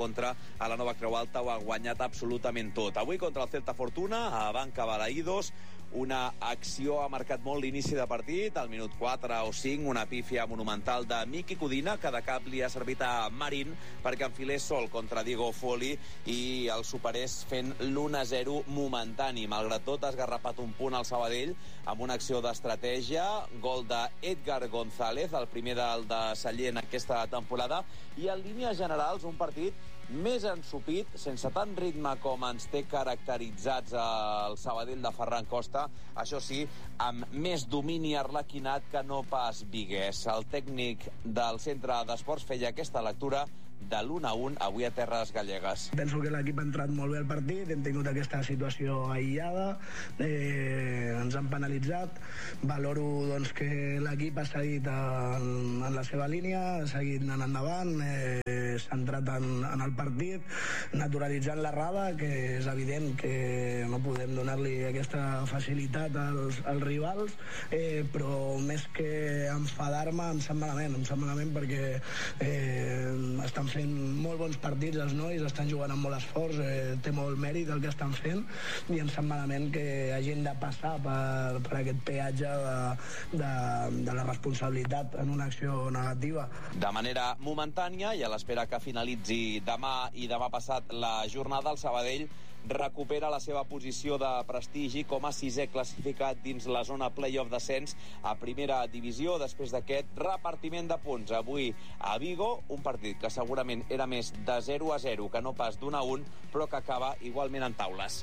contra a la Nova Creu Alta ho ha guanyat absolutament tot. Avui contra el Celta Fortuna, a Banca Balaïdos, una acció ha marcat molt l'inici de partit, al minut 4 o 5, una pífia monumental de Miki Codina, que de cap li ha servit a Marín perquè enfilés sol contra Diego Foli i el superés fent l'1-0 momentani. Malgrat tot, ha esgarrapat un punt al Sabadell amb una acció d'estratègia, gol d'Edgar González, el primer del de Sallent aquesta temporada, i en línies generals un partit més ensupit, sense tant ritme com ens té caracteritzats el Sabadell de Ferran Costa, això sí, amb més domini arlequinat que no pas Vigués. El tècnic del centre d'esports feia aquesta lectura de l'1-1 avui a terres gallegues. Penso que l'equip ha entrat molt bé al partit, hem tingut aquesta situació aïllada, ens han penalitzat, valoro doncs, que l'equip ha seguit en la seva línia, ha seguit anant endavant, centrat en el partit, naturalitzant l'errada, que és evident que no podem donar-li aquesta facilitat als rivals, però més que enfadar-me em sap malament perquè estan fent molt bons partits els nois, estan jugant amb molt esforç, té molt mèrit el que estan fent i em sap malament que hagin de passar per aquest peatge de la responsabilitat en una acció negativa. De manera momentània i a l'espera que finalitzi demà i demà passat la jornada, el Sabadell recupera la seva posició de prestigi com a sisè classificat dins la zona play-off descens a primera divisió després d'aquest repartiment de punts avui a Vigo, un partit que segurament era més de 0-0 que no pas d'1-1, però que acaba igualment en taules.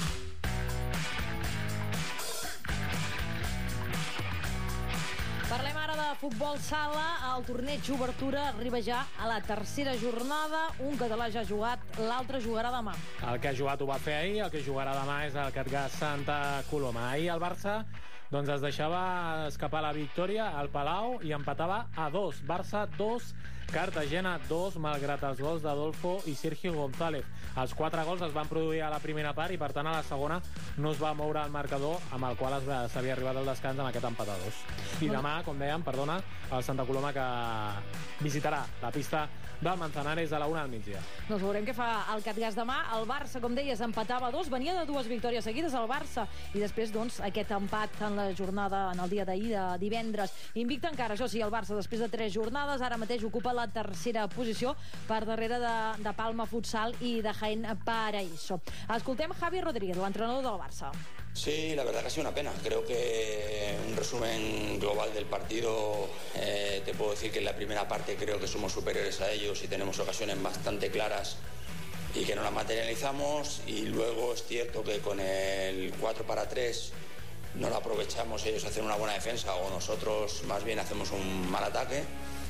Parlem ara de futbol sala. El torneig d'obertura arriba ja a la tercera jornada. Un català ja ha jugat, l'altre jugarà demà. El que ha jugat ho va fer ahir, el que jugarà demà és el Catgas Santa Coloma. Ahir el Barça es deixava escapar la victòria al Palau i empatava a 2. Barça 2, Cartagena 2, malgrat els gols d'Adolfo i Sergio González. Els 4 gols es van produir a la primera part i, per tant, a la segona no es va moure el marcador amb el qual s'havia arribat al descans amb aquest empat a 2. I demà, com dèiem, el Santa Coloma, que visitarà la pista del Manzanares a la 1 al migdia. Doncs veurem què fa el Catgas demà. El Barça, com deies, empatava a 2, venia de 2 victòries seguides al Barça i després, aquest empat en la jornada, en el dia d'ahir, de divendres. Invicte encara, això sí, el Barça, després de 3 jornades, ara mateix ocupa la tercera posició per darrere de Palma Futsal i de Jaén Paraíso. Escoltem Javi Rodríguez, l'entrenador del Barça. Sí, la verdad que ha sido una pena. Creo que un resumen global del partido, te puedo decir que en la primera parte creo que somos superiores a ellos y tenemos ocasiones bastante claras y que no las materializamos, y luego es cierto que con el 4-3 no lo aprovechamos, ellos hacen una buena defensa o nosotros más bien hacemos un mal ataque.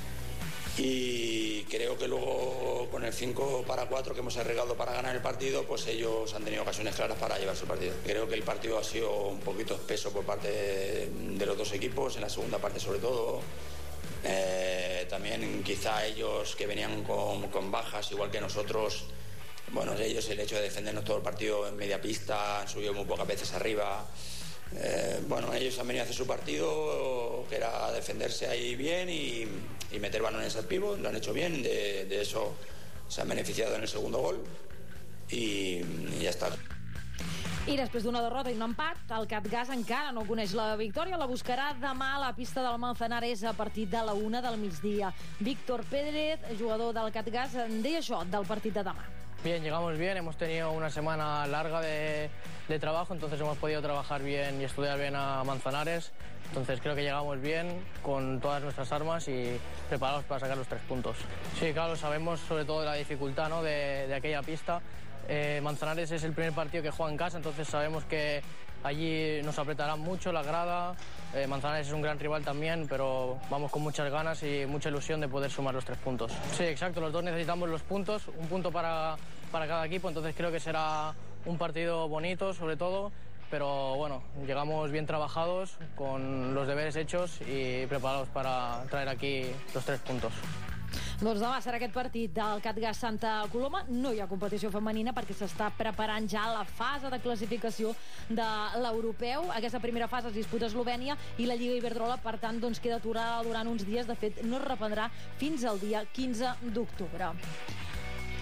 Y creo que luego con el 5-4 que hemos arriesgado para ganar el partido, pues ellos han tenido ocasiones claras para llevarse el partido. Creo que el partido ha sido un poquito espeso por parte de los dos equipos, en la segunda parte sobre todo. También quizá ellos que venían con bajas, igual que nosotros, bueno, ellos el hecho de defendernos todo el partido en media pista, han subido muy pocas veces arriba. Bueno, ellos han venido a hacer su partido, que era defenderse ahí bien y meter balones al pívot, lo han hecho bien, de eso se han beneficiado en el segundo gol y ya está. I després d'una derrota i un empat, el Catgas encara no coneix la victòria, la buscarà demà a la pista del Manzanares a partir de la 1 del migdia. Víctor Pérez, jugador del Catgas, en deia això del partit de demà. Bien, llegamos bien, hemos tenido una semana larga de trabajo, entonces hemos podido trabajar bien y estudiar bien a Manzanares, entonces creo que llegamos bien con todas nuestras armas y preparados para sacar los 3 puntos. Sí, claro, sabemos sobre todo de la dificultad, ¿no?, de aquella pista. Manzanares es el primer partido que juega en casa, entonces sabemos que allí nos apretarán mucho la grada. Manzanares es un gran rival también, pero vamos con muchas ganas y mucha ilusión de poder sumar los 3 puntos. Sí, exacto, los dos necesitamos los puntos, un punto para cada equipo, entonces creo que será un partido bonito sobre todo, pero bueno, llegamos bien trabajados, con los deberes hechos y preparados para traer aquí los 3 puntos. Doncs demà serà aquest partit del Catgas Santa Coloma. No hi ha competició femenina perquè s'està preparant ja la fase de classificació de l'europeu. Aquesta primera fase es disputa a Eslovènia i la Lliga Iberdrola, per tant, queda aturada durant uns dies. De fet, no es reprendrà fins al dia 15 d'octubre.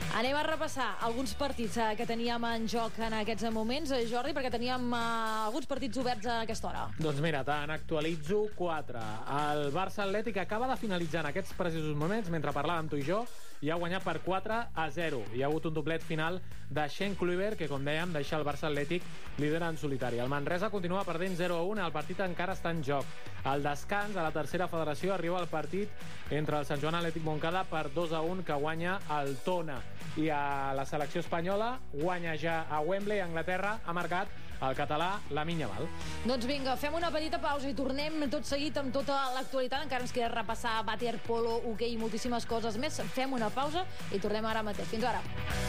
Anem a repassar alguns partits que teníem en joc en aquests moments, Jordi, perquè teníem alguns partits oberts a aquesta hora. Doncs mira, te'n actualitzo 4. El Barça Atlètic acaba de finalitzar en aquests precisos moments, mentre parlàvem tu i jo, i ha guanyat per 4-0. Hi ha hagut un doblet final de Shane Kluivert, que, com dèiem, deixa el Barça Atlètic líder en solitari. El Manresa continua perdent 0-1, el partit encara està en joc. Al descans, a la tercera federació, arriba el partit entre el Sant Joan Atlètic Montcada per 2-1, que guanya el Tona. I a la selecció espanyola guanya ja a Wembley, a Anglaterra, ha marcat el català Lamine Yamal. Doncs vinga, fem una petita pausa i tornem tot seguit amb tota l'actualitat. Encara ens queda repassar waterpolo, hoquei i moltíssimes coses més. Fem una pausa i tornem ara mateix. Fins ara.